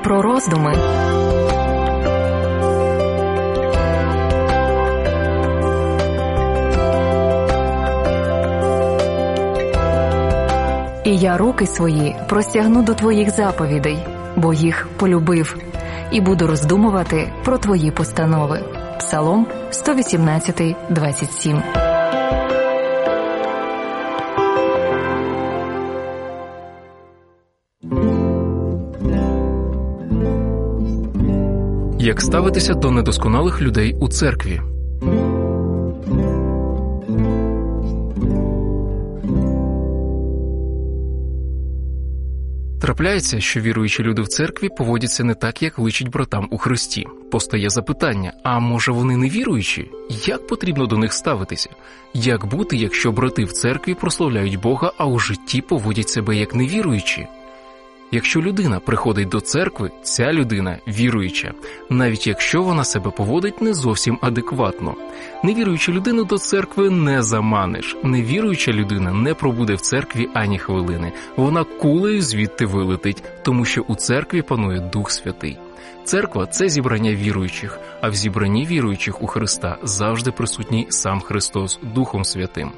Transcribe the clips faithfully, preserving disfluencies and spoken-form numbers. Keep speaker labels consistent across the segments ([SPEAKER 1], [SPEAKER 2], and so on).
[SPEAKER 1] про роздуми. І я руки свої простягну до твоїх заповідей, бо їх полюбив, і буду роздумувати про твої постанови. Псалом сто вісімнадцять, двадцять сім.
[SPEAKER 2] Як ставитися до недосконалих людей у церкві? Трапляється, що віруючі люди в церкві поводяться не так, як личить братам у Христі. Постає запитання, а може вони не віруючі? Як потрібно до них ставитися? Як бути, якщо брати в церкві прославляють Бога, а у житті поводять себе як невіруючі? Якщо людина приходить до церкви, ця людина віруюча, навіть якщо вона себе поводить не зовсім адекватно. Невіруючу людину до церкви не заманиш. Невіруюча людина не пробуде в церкві ані хвилини. Вона кулею звідти вилетить, тому що у церкві панує Дух Святий. Церква – це зібрання віруючих, а в зібранні віруючих у Христа завжди присутній сам Христос Духом Святим.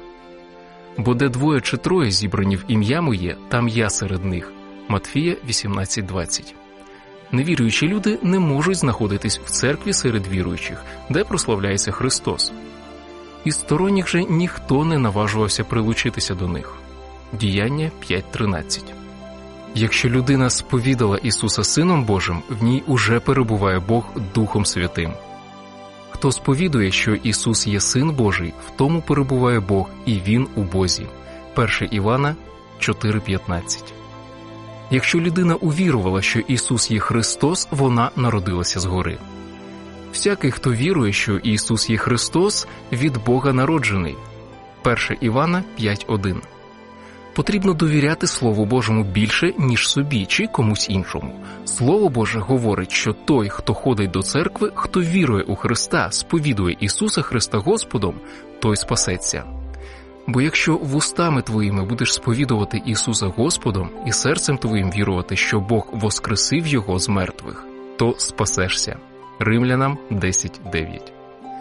[SPEAKER 2] Бо де двоє чи троє зібрані в ім'я моє, там я серед них. Матфія вісімнадцять двадцять. Невіруючі люди не можуть знаходитись в церкві серед віруючих, де прославляється Христос. Із сторонніх же ніхто не наважувався прилучитися до них. Діяння п'ять тринадцять. Якщо людина сповідала Ісуса Сином Божим, в ній уже перебуває Бог Духом Святим. Хто сповідує, що Ісус є Син Божий, в тому перебуває Бог і Він у Бозі. перше Івана чотири п'ятнадцять. Якщо людина увірувала, що Ісус є Христос, вона народилася згори. Всякий, хто вірує, що Ісус є Христос, від Бога народжений. перше Івана п'ять один. Потрібно довіряти Слову Божому більше, ніж собі чи комусь іншому. Слово Боже говорить, що той, хто ходить до церкви, хто вірує у Христа, сповідує Ісуса Христа Господом, той спасеться. Бо якщо вустами твоїми будеш сповідувати Ісуса Господом і серцем твоїм вірувати, що Бог воскресив Його з мертвих, то спасешся. Римлянам десять дев'ять.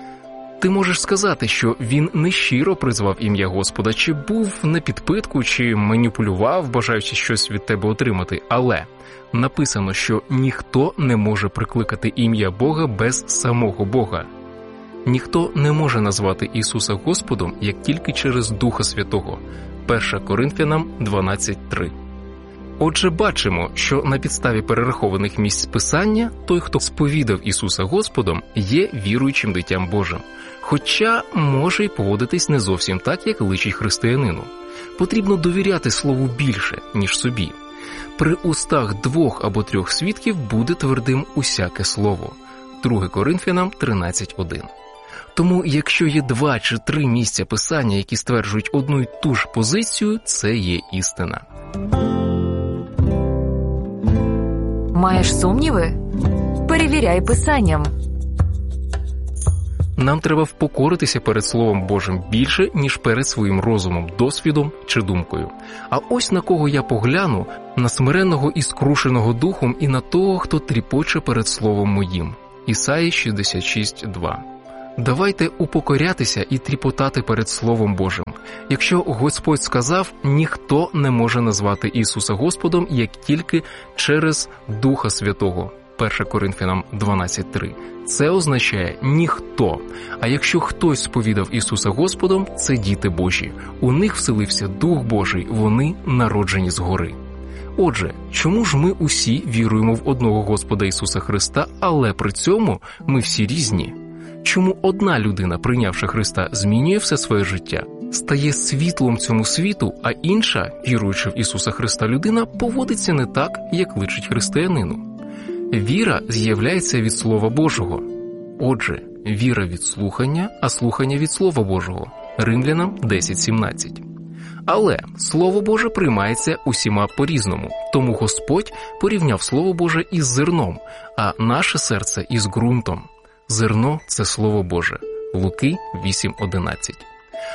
[SPEAKER 2] Ти можеш сказати, що він нещиро призвав ім'я Господа, чи був на підпитку, чи маніпулював, бажаючи щось від тебе отримати, але написано, що ніхто не може прикликати ім'я Бога без самого Бога. Ніхто не може назвати Ісуса Господом, як тільки через Духа Святого. перше Коринфянам дванадцять три. Отже, бачимо, що на підставі перерахованих місць Писання, той, хто сповідав Ісуса Господом, є віруючим дитям Божим. Хоча може й поводитись не зовсім так, як личить християнину. Потрібно довіряти Слову більше, ніж собі. При устах двох або трьох свідків буде твердим усяке слово. друге Коринфянам тринадцять один. Тому, якщо є два чи три місця Писання, які стверджують одну й ту ж позицію, це є істина.
[SPEAKER 1] Маєш сумніви? Перевіряй Писанням.
[SPEAKER 2] Нам треба впокоритися перед Словом Божим більше, ніж перед своїм розумом, досвідом чи думкою. А ось на кого я погляну – на смиренного і скрушеного духом і на того, хто тріпоче перед Словом моїм. Ісаї шістдесят шість два. Давайте упокорятися і тріпотати перед Словом Божим. Якщо Господь сказав, ніхто не може назвати Ісуса Господом, як тільки через Духа Святого. перше Коринфянам дванадцять три. Це означає ніхто. А якщо хтось сповідав Ісуса Господом, це діти Божі. У них вселився Дух Божий, вони народжені згори. Отже, чому ж ми усі віруємо в одного Господа Ісуса Христа, але при цьому ми всі різні? Чому одна людина, прийнявши Христа, змінює все своє життя, стає світлом цьому світу, а інша, віруючи в Ісуса Христа людина, поводиться не так, як личить християнину? Віра з'являється від Слова Божого. Отже, віра від слухання, а слухання від Слова Божого. Римлянам десять сімнадцять. Але Слово Боже приймається усіма по-різному, тому Господь порівняв Слово Боже із зерном, а наше серце із ґрунтом. Зерно – це Слово Боже. Луки вісім одинадцять.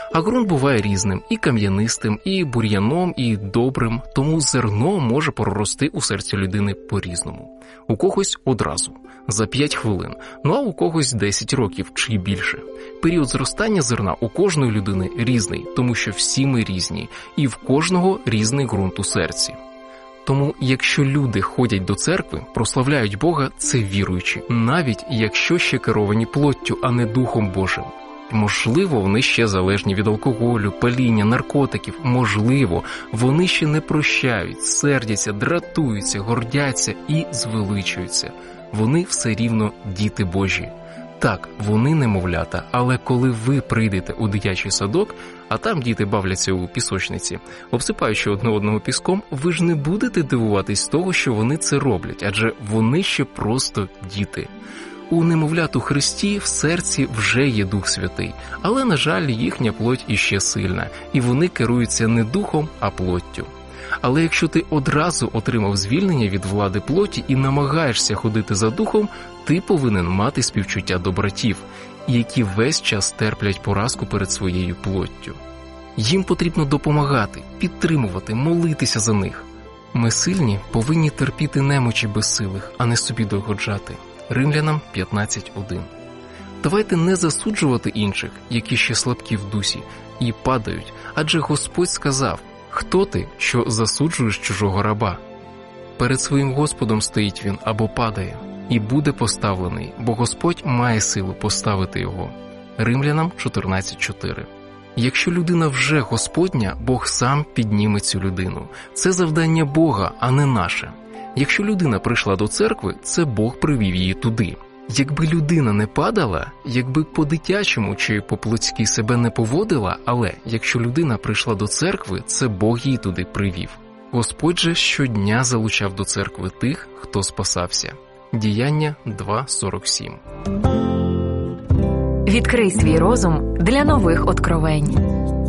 [SPEAKER 2] А ґрунт буває різним – і кам'янистим, і бур'яном, і добрим, тому зерно може прорости у серці людини по-різному. У когось одразу, за п'ять хвилин, ну а у когось десять років чи більше. Період зростання зерна у кожної людини різний, тому що всі ми різні, і в кожного різний ґрунт у серці. Тому, якщо люди ходять до церкви, прославляють Бога, це віруючі, навіть якщо ще керовані плоттю, а не Духом Божим. Можливо, вони ще залежні від алкоголю, паління, наркотиків. Можливо, вони ще не прощають, сердяться, дратуються, гордяться і звеличуються. Вони все рівно діти Божі. Так, вони немовлята, але коли ви прийдете у дитячий садок, а там діти бавляться у пісочниці, обсипаючи одне одного піском, ви ж не будете дивуватись з того, що вони це роблять, адже вони ще просто діти. У немовлят у Христі в серці вже є Дух Святий, але, на жаль, їхня плоть іще сильна, і вони керуються не духом, а плоттю. Але якщо ти одразу отримав звільнення від влади плоті і намагаєшся ходити за духом, ти повинен мати співчуття до братів, які весь час терплять поразку перед своєю плоттю. Їм потрібно допомагати, підтримувати, молитися за них. Ми сильні повинні терпіти немочі безсилих, а не собі догоджати. Римлянам п'ятнадцять один. Давайте не засуджувати інших, які ще слабкі в дусі, і падають, адже Господь сказав: «Хто ти, що засуджуєш чужого раба?» Перед своїм Господом стоїть він або падає, і буде поставлений, бо Господь має силу поставити його. Римлянам чотирнадцять чотири. Якщо людина вже Господня, Бог сам підніме цю людину. Це завдання Бога, а не наше. Якщо людина прийшла до церкви, це Бог привів її туди. Якби людина не падала, якби по-дитячому чи по-плотськи себе не поводила, але якщо людина прийшла до церкви, це Бог її туди привів. Господь же щодня залучав до церкви тих, хто спасався. Діяння два сорок сім.
[SPEAKER 1] Відкрий свій розум для нових откровень.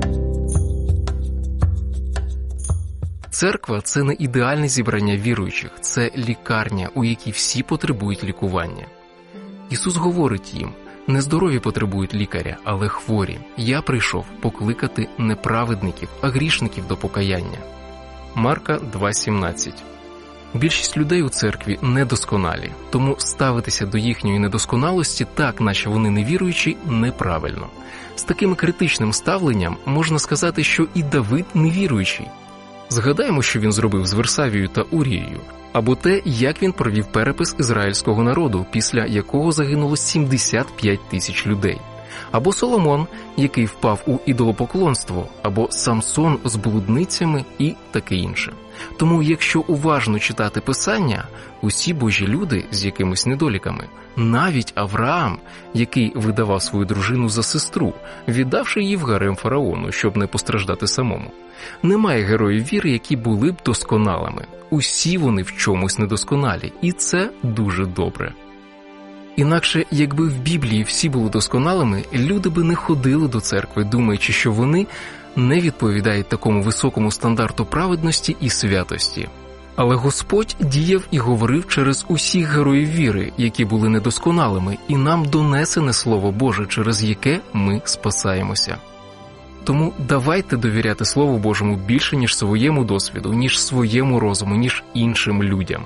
[SPEAKER 2] Церква – це не ідеальне зібрання віруючих, це лікарня, у якій всі потребують лікування. Ісус говорить їм: «Нездорові потребують лікаря, але хворі. Я прийшов покликати не праведників, а грішників до покаяння». Марка два сімнадцять. Більшість людей у церкві недосконалі, тому ставитися до їхньої недосконалості так, наче вони невіруючі, неправильно. З таким критичним ставленням можна сказати, що і Давид невіруючий. Згадаємо, що він зробив з Версавією та Урією, або те, як він провів перепис ізраїльського народу, після якого загинуло сімдесят п'ять тисяч людей. Або Соломон, який впав у ідолопоклонство, або Самсон з блудницями і таке інше. Тому, якщо уважно читати Писання, усі божі люди з якимись недоліками, навіть Авраам, який видавав свою дружину за сестру, віддавши її в гарем фараону, щоб не постраждати самому. Немає героїв віри, які були б досконалими. Усі вони в чомусь недосконалі, і це дуже добре. Інакше, якби в Біблії всі були досконалими, люди би не ходили до церкви, думаючи, що вони не відповідають такому високому стандарту праведності і святості. Але Господь діяв і говорив через усіх героїв віри, які були недосконалими, і нам донесене Слово Боже, через яке ми спасаємося. Тому давайте довіряти Слову Божому більше, ніж своєму досвіду, ніж своєму розуму, ніж іншим людям.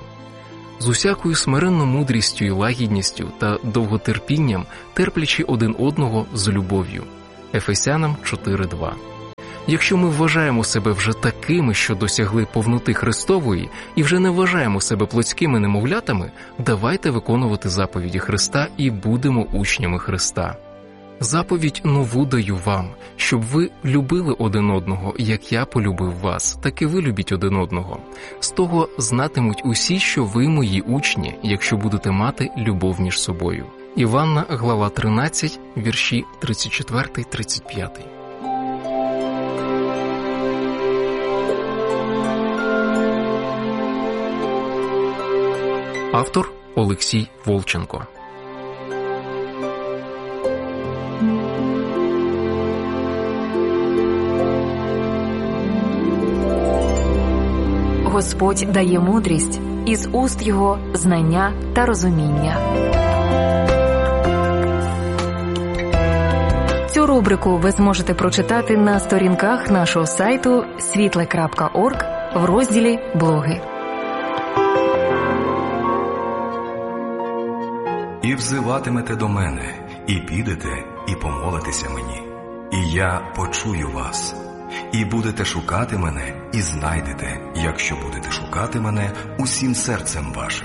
[SPEAKER 2] З усякою смиренною мудрістю і лагідністю та довготерпінням, терплячи один одного з любов'ю. Ефесянам чотири два. Якщо ми вважаємо себе вже такими, що досягли повноти Христової, і вже не вважаємо себе плотськими немовлятами, давайте виконувати заповіді Христа і будемо учнями Христа. Заповідь нову даю вам, щоб ви любили один одного, як я полюбив вас, так і ви любіть один одного. З того знатимуть усі, що ви мої учні, якщо будете мати любов між собою. Іванна, глава тринадцять, вірші тридцять чотири тридцять п'ять. Автор Олексій Волченко.
[SPEAKER 1] Господь дає мудрість, із уст його знання та розуміння. Цю рубрику ви зможете прочитати на сторінках нашого сайту світле крапка орг в розділі «Блоги».
[SPEAKER 3] І взиватимете до мене, і підете, і помолитеся мені, і я почую вас. І будете шукати мене, і знайдете, якщо будете шукати мене усім серцем вашим.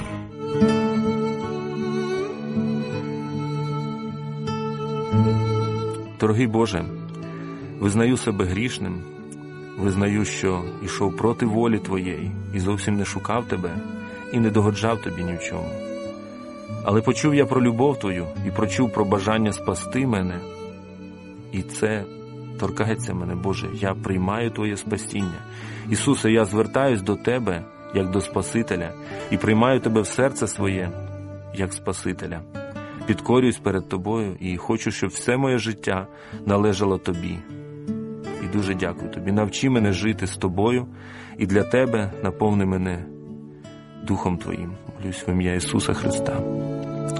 [SPEAKER 4] Дорогий Боже, визнаю себе грішним, визнаю, що йшов проти волі Твоєї і зовсім не шукав Тебе і не догоджав Тобі ні в чому. Але почув я про любов Твою і прочув про бажання спасти мене, і це торкається мене, Боже. Я приймаю Твоє спасіння. Ісусе, я звертаюсь до Тебе, як до Спасителя, і приймаю Тебе в серце своє, як Спасителя. Підкорююсь перед Тобою і хочу, щоб все моє життя належало Тобі. І дуже дякую Тобі. Навчи мене жити з Тобою, і для Тебе наповни мене Духом Твоїм. Молюсь в ім'я Ісуса Христа.